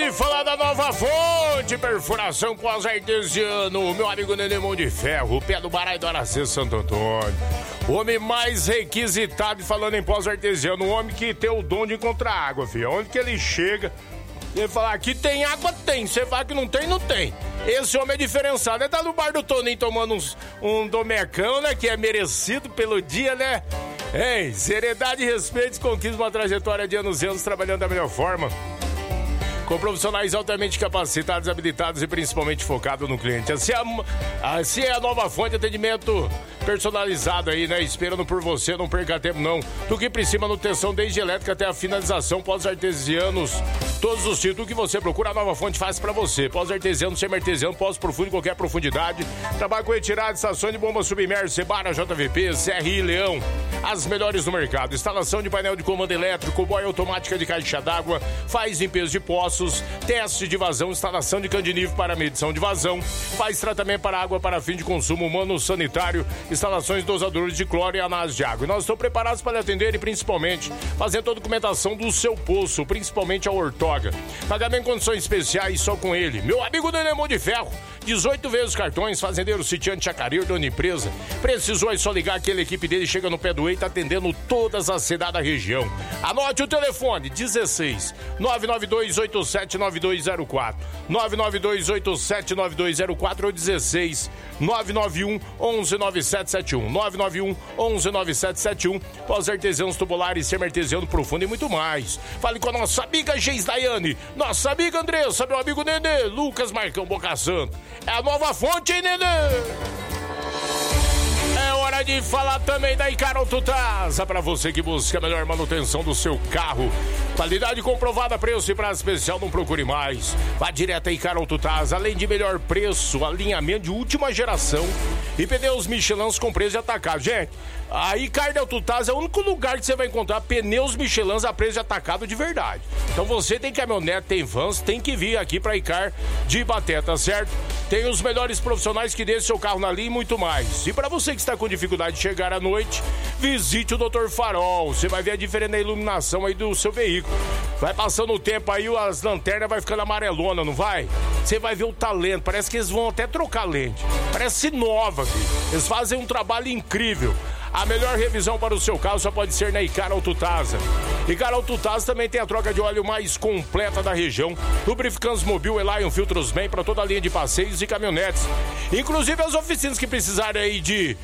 de falar da Nova Fonte, perfuração pós-artesiano, meu amigo Nenê Mão de Ferro, pé do Barai do Aracê, Santo Antônio. O homem mais requisitado, falando em pós-artesiano, um homem que tem o dom de encontrar água, filho. Onde que ele chega, ele fala, aqui tem água, tem. Você fala que não tem, não tem. Esse homem é diferenciado. Ele tá no bar do Toninho tomando um domecão, né, que é merecido pelo dia, né? Ei, seriedade e respeito, conquista uma trajetória de anos e anos trabalhando da melhor forma, com profissionais altamente capacitados, habilitados e principalmente focados no cliente. Assim é a Nova Fonte, atendimento personalizado aí, né? Esperando por você, não perca tempo não. Do que precisa, manutenção desde elétrica até a finalização, pós-artesianos, todos os tipos que você procura, a Nova Fonte faz pra você. Pós-artesiano, semi-artesiano, pós-profundo, qualquer profundidade. Trabalho com retirada de estações de bomba submersa, Sebara, JVP, CRI, Leão, as melhores do mercado. Instalação de painel de comando elétrico, boia automática de caixa d'água, faz limpeza de poços, teste de vazão, instalação de candinível para medição de vazão, faz tratamento para água para fim de consumo humano sanitário, instalações dosadores de cloro e análise de água. E nós estamos preparados para lhe atender e principalmente fazer toda a documentação do seu poço, principalmente a ortoga. Pagamento em condições especiais só com ele. Meu amigo Nenê Mão de Ferro, 18 vezes cartões, fazendeiro sitiante Chacareiro, dona empresa. Precisou é só ligar, aquela equipe dele chega no pé do Ei, tá atendendo todas as cidades da região. Anote o telefone, 16 992879204, 992879204 ou 16 991 119771, 991 119771, pós-artesianos tubulares, semi-artesiano profundo e muito mais. Fale com a nossa amiga Geis Daiane, nossa amiga Andressa, meu amigo Nenê, Lucas Marcão Boca Santa. É a Nova Fonte, hein, Nenê? É hora de falar também da Icaro Autotasa, para você que busca a melhor manutenção do seu carro. Qualidade comprovada, preço e prazo especial, não procure mais. Vá direto a Icaro Autotasa, além de melhor preço, alinhamento de última geração e pneus Michelin com preço de atacado. Gente, a Icaro Autotasa é o único lugar que você vai encontrar pneus Michelin a preço de atacado de verdade. Então você tem caminhonete, tem vans, tem que vir aqui pra Icaro de Ibaté, tá certo? Tem os melhores profissionais que deixam seu carro na linha e muito mais. E para você que está com dificuldade de chegar à noite, visite o Dr. Farol. Você vai ver a diferença na iluminação aí do seu veículo. Vai passando o tempo aí, as lanternas vai ficando amarelona, não vai? Você vai ver o talento. Parece que eles vão até trocar lente. Parece nova, filho. Eles fazem um trabalho incrível. A melhor revisão para o seu carro só pode ser na Icaro Autotasa. Icaro Autotasa também tem a troca de óleo mais completa da região. Lubrificantes Mobil, Elion, Filtros Man para toda a linha de passeios e caminhonetes. Inclusive as oficinas que precisarem aí de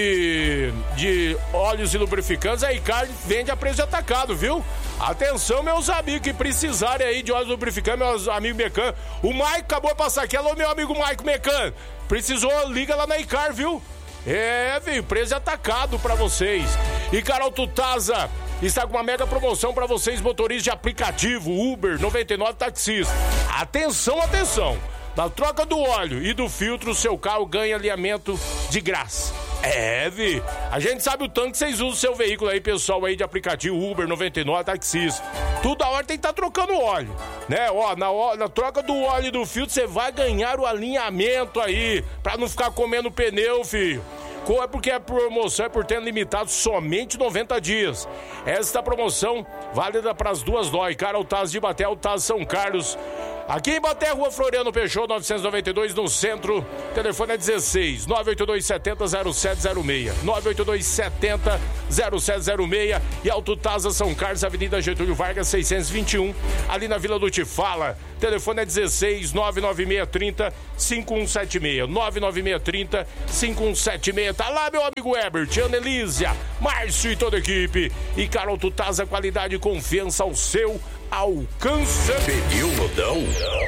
óleos e lubrificantes, a Icaro vende a preço atacado, viu? Atenção, meus amigos que precisarem aí de óleos lubrificantes, meus amigos mecânicos. O Maico acabou de passar aqui. Alô, meu amigo Maico mecânico. Precisou, liga lá na Icaro, viu? É, viu? Preço atacado pra vocês. Icaro Autotasa está com uma mega promoção pra vocês, motoristas de aplicativo, Uber, 99 taxistas. Atenção, atenção. Na troca do óleo e do filtro, seu carro ganha alinhamento de graça. É, vi. A gente sabe o tanto que vocês usam o seu veículo aí, pessoal aí de aplicativo Uber, 99, taxista. Toda hora tem que estar trocando óleo, né? Ó, na troca do óleo e do filtro, você vai ganhar o alinhamento aí, pra não ficar comendo pneu, filho. É porque a promoção é por tempo limitado, somente 90 dias. Esta promoção válida para as duas lojas, Icaro Autotasa de Ibaté, Autotasa São Carlos. Aqui em Ibaté, Rua Floriano Peixoto, 992, no centro. Telefone é 16 982700706. 982700706. E Autotasa São Carlos, Avenida Getúlio Vargas, 621. Ali na Vila do Tifala. Telefone é 16 99630-5176. 99630-5176. Tá lá, meu amigo Herbert, Ana Elísia, Márcio e toda a equipe. Icaro Autotasa, qualidade e confiança ao seu alcance. Pediu modão?